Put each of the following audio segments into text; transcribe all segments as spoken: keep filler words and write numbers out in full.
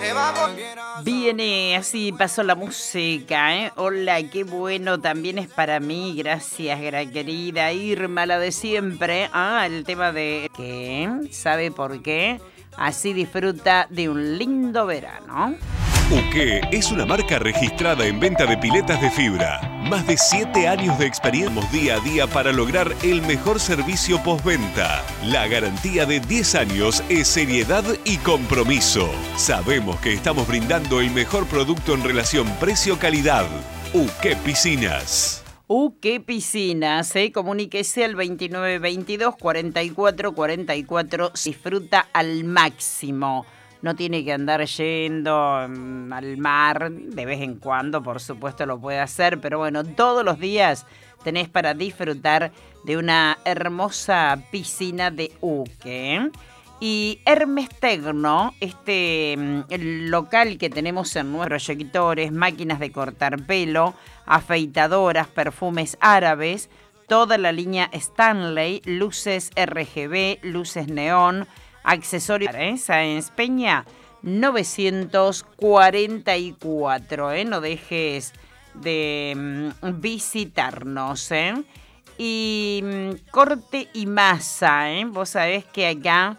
Viene, así pasó la música, ¿eh? Hola, qué bueno, también es para mí, gracias, gra- querida Irma, la de siempre. Ah, el tema de... ¿Qué? ¿Sabe por qué? Así disfruta de un lindo verano. Uqué es una marca registrada en venta de piletas de fibra. Más de siete años de experiencia día a día para lograr el mejor servicio postventa. La garantía de diez años es seriedad y compromiso. Sabemos que estamos brindando el mejor producto en relación precio-calidad. Uqué Piscinas. Uqué Piscinas, ¿eh? Comuníquese al veintinueve veintidós cuarenta y cuatro cuarenta y cuatro. Disfruta al máximo. No tiene que andar yendo um, al mar, de vez en cuando, por supuesto lo puede hacer, pero bueno, todos los días tenés para disfrutar de una hermosa piscina de Uqué. Y Hermes Tecno, este um, el local que tenemos en nuestros proyectores, máquinas de cortar pelo, afeitadoras, perfumes árabes, toda la línea Stanley, luces R G B, luces neón, accesorios, ¿eh? Sáenz Peña novecientos cuarenta y cuatro, ¿eh? No dejes de mm, visitarnos, ¿eh? Y mm, corte y masa, ¿eh? Vos sabés que acá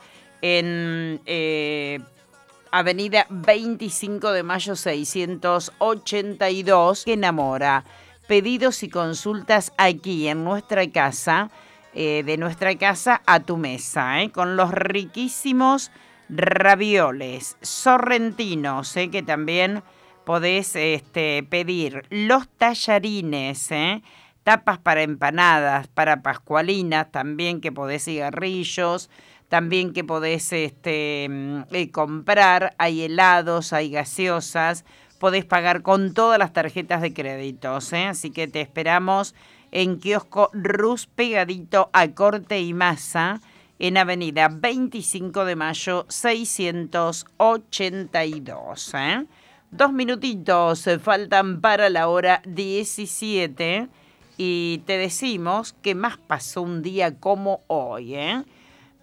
en eh, Avenida veinticinco de mayo seiscientos ochenta y dos, que enamora. Pedidos y consultas aquí en nuestra casa, eh, de nuestra casa a tu mesa, ¿eh? Con los riquísimos ravioles sorrentinos, ¿eh? Que también podés este, pedir. Los tallarines, ¿eh? Tapas para empanadas, para pascualinas, también que podés cigarrillos, también que podés este, eh, comprar. Hay helados, hay gaseosas. Podés pagar con todas las tarjetas de créditos, ¿eh? Así que te esperamos en Kiosco Rus, pegadito a Corte y Masa, en Avenida veinticinco de mayo seiscientos ochenta y dos, ¿eh? Dos minutitos faltan para la hora diecisiete y te decimos que más pasó un día como hoy, ¿eh?